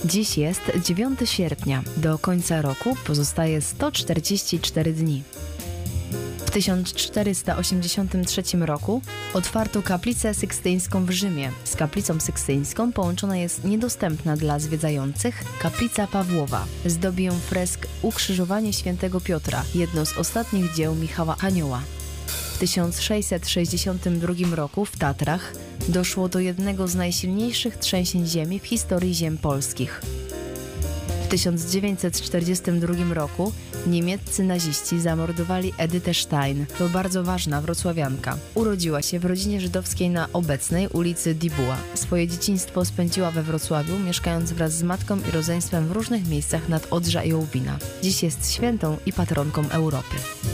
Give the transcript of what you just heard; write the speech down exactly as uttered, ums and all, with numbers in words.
Dziś jest dziewiątego sierpnia. Do końca roku pozostaje sto czterdzieści cztery dni. W tysiąc czterysta osiemdziesiątym trzecim roku otwarto kaplicę sykstyńską w Rzymie. Z kaplicą sykstyńską połączona jest niedostępna dla zwiedzających kaplica Pawłowa. Zdobi ją fresk Ukrzyżowanie Świętego Piotra, jedno z ostatnich dzieł Michała Anioła. W tysiąc sześćset sześćdziesiątym drugim roku w Tatrach doszło do jednego z najsilniejszych trzęsień ziemi w historii ziem polskich. W tysiąc dziewięćset czterdziestym drugim roku niemieccy naziści zamordowali Edytę Stein. To bardzo ważna wrocławianka. Urodziła się w rodzinie żydowskiej na obecnej ulicy Dibuła. Swoje dzieciństwo spędziła we Wrocławiu, mieszkając wraz z matką i rodzeństwem w różnych miejscach nad Odrza i Łubina. Dziś jest świętą i patronką Europy.